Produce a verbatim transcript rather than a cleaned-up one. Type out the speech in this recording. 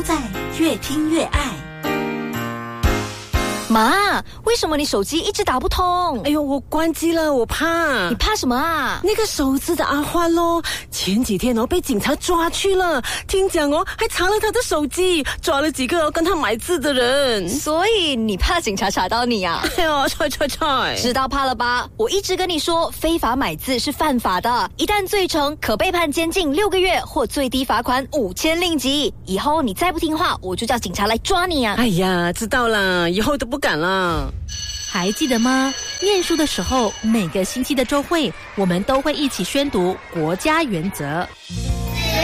在越听越爱。 妈，为什么你手机一直打不通？ 哎呦，我关机了，我怕。 你怕什么啊？ 那个手指的阿欢咯，前几天哦被警察抓去了，听讲哦还查了他的手机，抓了几个哦跟他买字的人。 所以你怕警察查到你啊？ 哎呦，踹踹踹！ 知道怕了吧？我一直跟你说，非法买字是犯法的，一旦罪成，可被判监禁六个月或最低罚款五千令吉。以后你再不听话，我就叫警察来抓你啊！ 哎呀，知道了，以后都不敢了。 还记得吗？念书的时候，每个星期的周会，我们都会一起宣读国家原则。